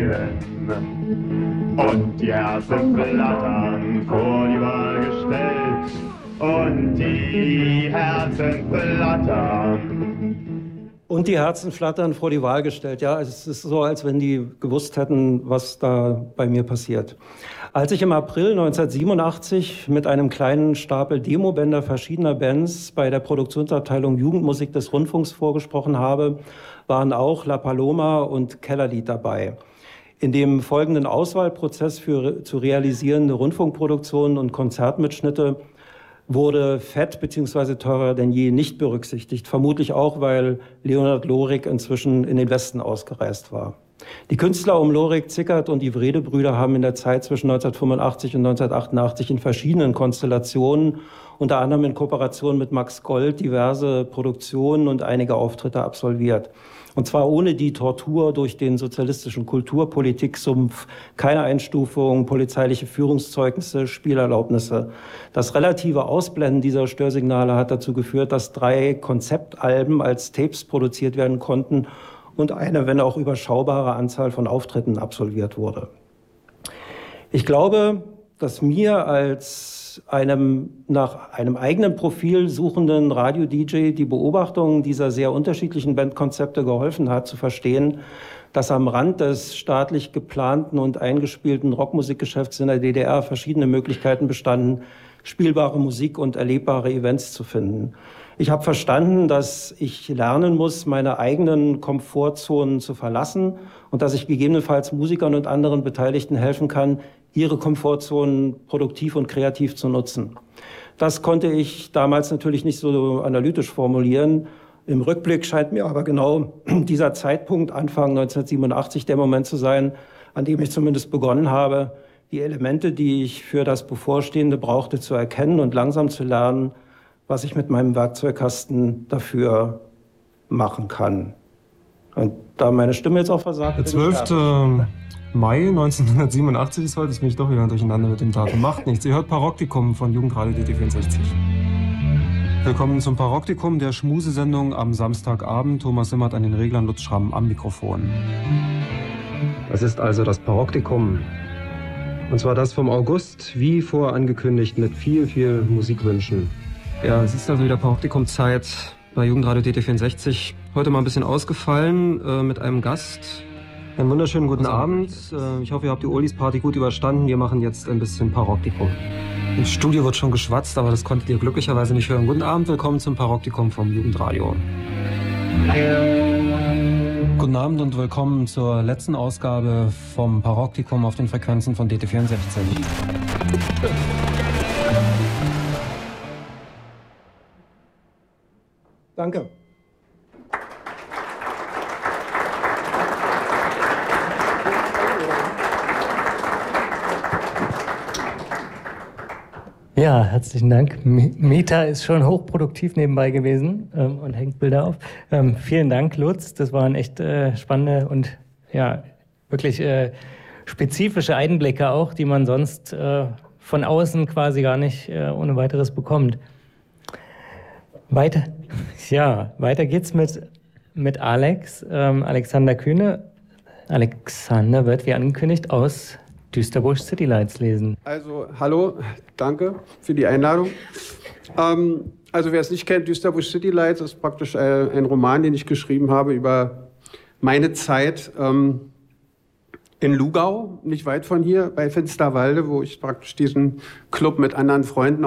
spielen. Und die Herzen flattern vor die Wahl gestellt. Und die Herzen flattern. Und die Herzen flattern vor die Wahl gestellt. Ja, es ist so, als wenn die gewusst hätten, was da bei mir passiert. Als ich im April 1987 mit einem kleinen Stapel Demobänder verschiedener Bands bei der Produktionsabteilung Jugendmusik des Rundfunks vorgesprochen habe, waren auch La Paloma und Kellerlied dabei. In dem folgenden Auswahlprozess zu realisierende Rundfunkproduktionen und Konzertmitschnitte wurde Fett bzw. Teurer denn je nicht berücksichtigt. Vermutlich auch, weil Leonhard Lorik inzwischen in den Westen ausgereist war. Die Künstler um Lorik, Zickert und die Wrede-Brüder haben in der Zeit zwischen 1985 und 1988 in verschiedenen Konstellationen, unter anderem in Kooperation mit Max Gold, diverse Produktionen und einige Auftritte absolviert. Und zwar ohne die Tortur durch den sozialistischen Kulturpolitiksumpf, keine Einstufung, polizeiliche Führungszeugnisse, Spielerlaubnisse. Das relative Ausblenden dieser Störsignale hat dazu geführt, dass 3 Konzeptalben als Tapes produziert werden konnten und eine, wenn auch überschaubare Anzahl von Auftritten absolviert wurde. Ich glaube, dass mir als nach einem eigenen Profil suchenden Radio-DJ die Beobachtung dieser sehr unterschiedlichen Bandkonzepte geholfen hat, zu verstehen, dass am Rand des staatlich geplanten und eingespielten Rockmusikgeschäfts in der DDR verschiedene Möglichkeiten bestanden, spielbare Musik und erlebbare Events zu finden. Ich habe verstanden, dass ich lernen muss, meine eigenen Komfortzonen zu verlassen und dass ich gegebenenfalls Musikern und anderen Beteiligten helfen kann, ihre Komfortzonen produktiv und kreativ zu nutzen. Das konnte ich damals natürlich nicht so analytisch formulieren. Im Rückblick scheint mir aber genau dieser Zeitpunkt, Anfang 1987, der Moment zu sein, an dem ich zumindest begonnen habe, die Elemente, die ich für das Bevorstehende brauchte, zu erkennen und langsam zu lernen, was ich mit meinem Werkzeugkasten dafür machen kann. Und da meine Stimme jetzt auch versagt, der 12. Mai 1987 ist heute, jetzt bin ich doch wieder durcheinander mit dem Datum. Macht nichts, ihr hört Paroktikum von Jugendradio DT64. Willkommen zum Paroktikum, der Schmusesendung am Samstagabend. Thomas Simmert an den Reglern, Lutz Schramm am Mikrofon. Das ist also das Paroktikum. Und zwar das vom August, wie vorangekündigt, mit viel Musikwünschen. Ja, es ist also wieder Paroktikum-Zeit bei Jugendradio DT64. Heute mal ein bisschen ausgefallen mit einem Gast. Einen wunderschönen guten Abend. Ich hoffe, ihr habt die Olis-Party gut überstanden. Wir machen jetzt ein bisschen Paroktikum. Im Studio wird schon geschwatzt, aber das konntet ihr glücklicherweise nicht hören. Guten Abend, willkommen zum Paroktikum vom Jugendradio. Guten Abend und willkommen zur letzten Ausgabe vom Paroktikum auf den Frequenzen von DT64. Danke. Ja, herzlichen Dank. Meta ist schon hochproduktiv nebenbei gewesen und hängt Bilder auf. Vielen Dank, Lutz. Das waren echt spannende und ja wirklich spezifische Einblicke auch, die man sonst von außen quasi gar nicht ohne weiteres bekommt. Weiter geht's mit Alex, Alexander Kühne. Alexander wird, wie angekündigt, aus Düsterbusch City Lights lesen. Also, hallo, danke für die Einladung. Also, wer es nicht kennt, Düsterbusch City Lights ist praktisch ein Roman, den ich geschrieben habe über meine Zeit in Lugau, nicht weit von hier, bei Finsterwalde, wo ich praktisch diesen Club mit anderen Freunden